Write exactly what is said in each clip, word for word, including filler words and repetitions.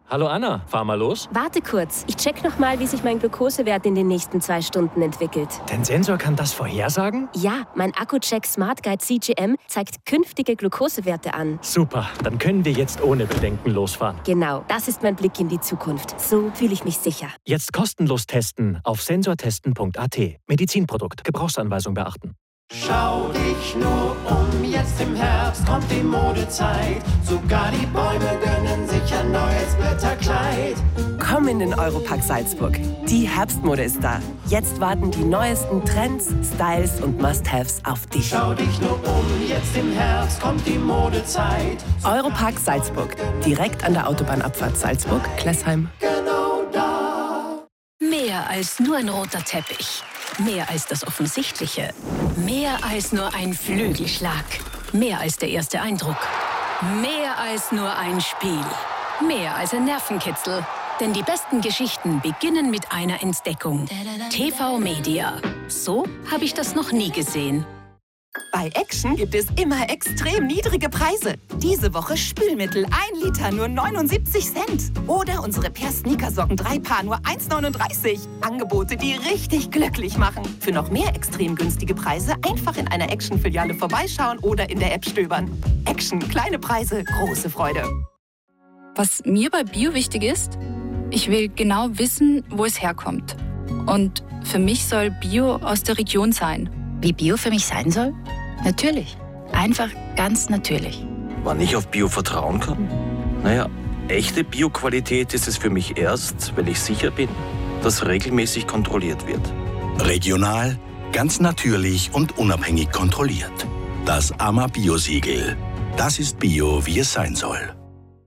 Hallo Anna, fahr mal los. Warte kurz, ich check noch mal, wie sich mein Glukosewert in den nächsten zwei Stunden entwickelt. Dein Sensor kann das vorhersagen? Ja, mein Akku-Check Smart Guide C G M zeigt künftige Glukosewerte an. Super, dann können wir jetzt ohne Bedenken losfahren. Genau, das ist mein Blick in die Zukunft. So fühle ich mich sicher. Jetzt kostenlos testen auf sensortesten punkt a t. Medizinprodukt, Gebrauchsanweisung beachten. Schau dich nur um, jetzt im Herbst kommt die Modezeit. Sogar die Bäume gönnen sich ein neues Blätterkleid. Komm in den Europark Salzburg. Die Herbstmode ist da. Jetzt warten die neuesten Trends, Styles und Must-Haves auf dich. Schau dich nur um, jetzt im Herbst kommt die Modezeit. Europark Salzburg. Direkt an der Autobahnabfahrt Salzburg-Klessheim. Genau da. Mehr als nur ein roter Teppich. Mehr als das Offensichtliche. Mehr als nur ein Flügelschlag. Mehr als der erste Eindruck. Mehr als nur ein Spiel. Mehr als ein Nervenkitzel. Denn die besten Geschichten beginnen mit einer Entdeckung. T V Media. So habe ich das noch nie gesehen. Bei Action gibt es immer extrem niedrige Preise. Diese Woche Spülmittel ein Liter nur neunundsiebzig Cent. Oder unsere Pair Sneakersocken drei Paar nur eins neununddreißig. Angebote, die richtig glücklich machen. Für noch mehr extrem günstige Preise einfach in einer Action-Filiale vorbeischauen oder in der App stöbern. Action, kleine Preise, große Freude. Was mir bei Bio wichtig ist, ich will genau wissen, wo es herkommt. Und für mich soll Bio aus der Region sein. Wie Bio für mich sein soll? Natürlich. Einfach ganz natürlich. Wann ich auf Bio vertrauen kann? Naja, echte Bio-Qualität ist es für mich erst, wenn ich sicher bin, dass regelmäßig kontrolliert wird. Regional, ganz natürlich und unabhängig kontrolliert. Das A M A Bio-Siegel. Das ist Bio, wie es sein soll.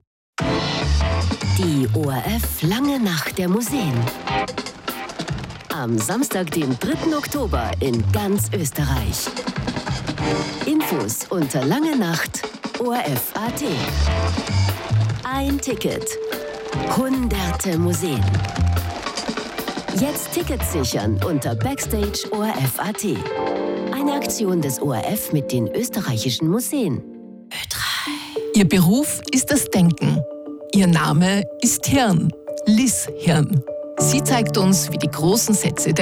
Die O R F Lange Nacht der Museen. Am Samstag, den dritten Oktober in ganz Österreich. Infos unter langenacht O R F Punkt A T. Ein Ticket. Hunderte Museen. Jetzt Tickets sichern unter Backstage O R F Punkt A T. Eine Aktion des O R F mit den österreichischen Museen. Ö drei. Ihr Beruf ist das Denken. Ihr Name ist Hirn. Liz Hirn. Sie zeigt uns, wie die großen Sätze der